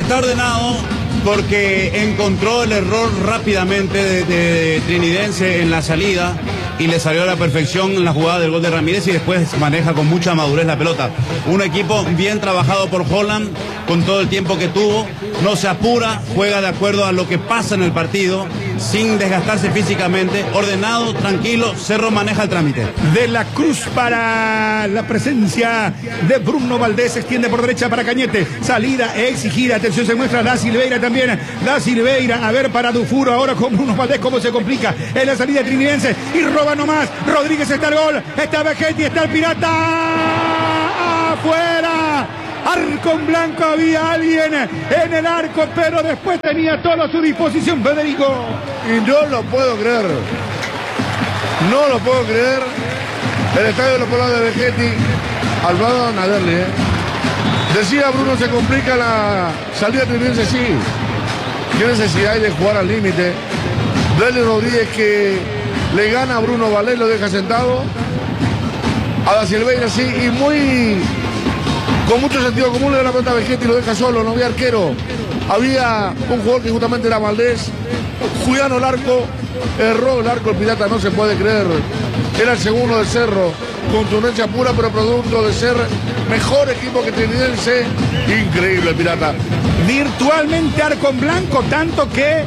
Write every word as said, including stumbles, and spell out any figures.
está ordenado porque encontró el error rápidamente de, de Trinidense en la salida y le salió a la perfección en la jugada del gol de Ramírez y después maneja con mucha madurez la pelota. Un equipo bien trabajado por Holland con todo el tiempo que tuvo, no se apura, juega de acuerdo a lo que pasa en el partido, sin desgastarse físicamente, ordenado, tranquilo. Cerro maneja el trámite. De la Cruz para la presencia de Bruno Valdés, se extiende por derecha para Cañete, salida exigida, atención, se muestra Da Silveira también, Da Silveira, a ver para Dufuro ahora con Bruno Valdés cómo se complica en la salida trinidense y roba nomás, Rodríguez está el gol, está Vegetti, está el Pirata, afuera. Arco en blanco, había alguien en el arco, pero después tenía todo a su disposición Federico. Y no lo puedo creer. No lo puedo creer. El estadio de los Polados de Vegetti. Alvaro Naderli, ¿eh? Decía Bruno, se complica la salida trinidense, sí. Qué necesidad hay de jugar al límite. Dele Rodríguez que le gana a Bruno Valdés, lo deja sentado. A Da Silveira, sí, y muy... con mucho sentido común le da la pelota a Vegetti y lo deja solo, no había arquero. Había un jugador que justamente era Valdés. Juliano el arco, erró el arco, el Pirata, no se puede creer. Era el segundo de Cerro, contundencia pura, pero producto de ser mejor equipo que Trinidense. Increíble el Pirata. Virtualmente arco en blanco, tanto que